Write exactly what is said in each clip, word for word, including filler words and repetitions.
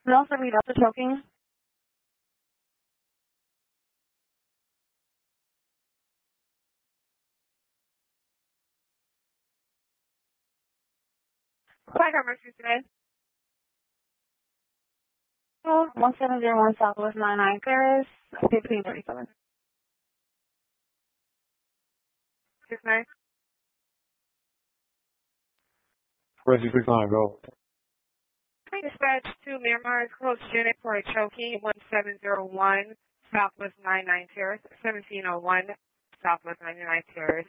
We also read out the choking. Flag Mercy today. one seven zero one Southwest ninety-nine Paris, fifteen thirty-seven. six nine. Rescue six nine, go. Dispatch to Miramar, close unit for a choking, one seven zero one Southwest ninety-nine Terrace, seventeen oh one Southwest ninety-nine Terrace.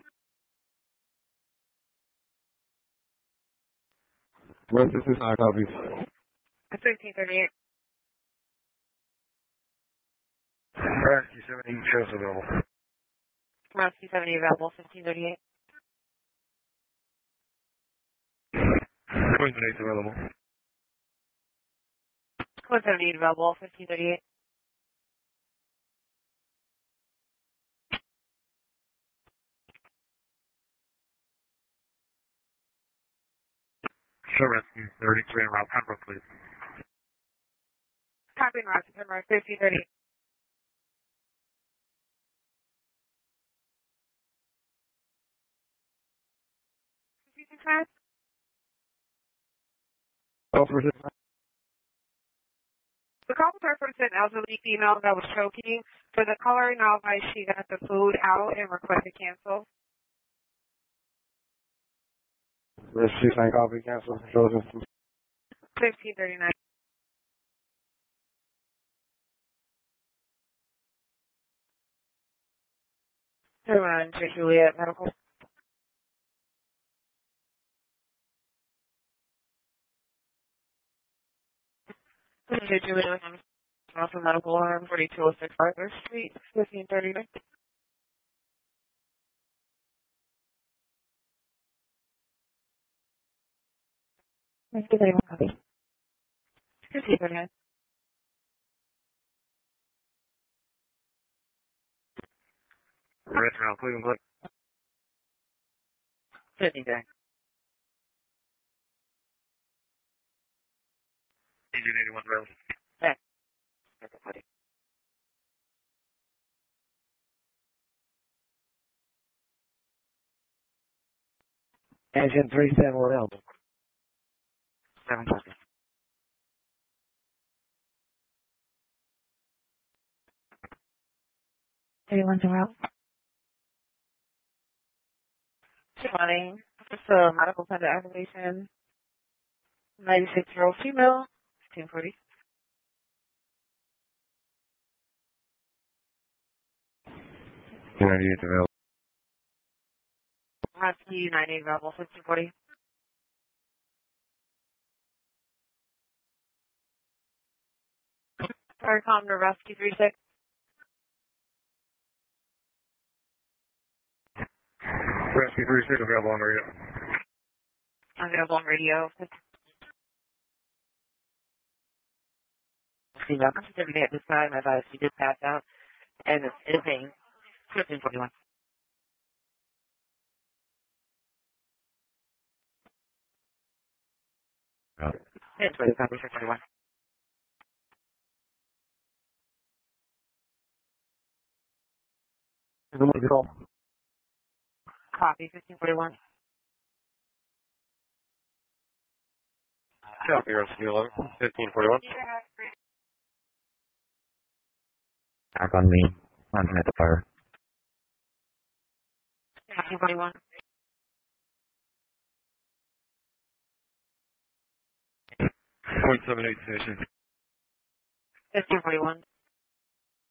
Rescue six nine, copies. fifteen thirty-eight. Rescue seventy, shows available. Rescue seventy available, fifteen thirty-eight. Queen seventy available. one seventy-eight available, fifteen thirty-eight. Show rescue thirty-three en route, Pembroke, please. Copy and route to Pembroke, fifteen thirty-eight. Oh, for six nine. The call was referenced an elderly female that was choking. For the caller now advised she got the food out and requested cancel. Rescue six nine, copy, cancel, control system. fifteen thirty-nine. Everyone to Juliet Medical. To Juliet Medical, Medical Arm, forty-two oh six Arthur Street, fifteen thirty-nine. Let's get anyone copy. fifteen thirty-nine. Red round, Cleveland, Click. fifteen thirty-nine. Engine eighty-one, available. Yeah. Engine three seven available. seven copy. eighty-one to route. Good morning. This is a medical center activation. ninety-six year old female, fifteen forty. ninety-eight available. Rescue ninety available, fifteen forty. Sorry, calm to rescue three six. Rescue three six available on radio. Available on radio. Female, sensitivity at this time, as I she did pass out, and it's in pain. fifteen forty-one. Got it. It's ready, copy, fifteen forty-one. Is it call? Copy, fifteen forty-one. Copy, rescue eleven, fifteen forty-one. Back on me. I'm at the fire. fifteen forty-one. Point seven eight station. fifteen forty-one.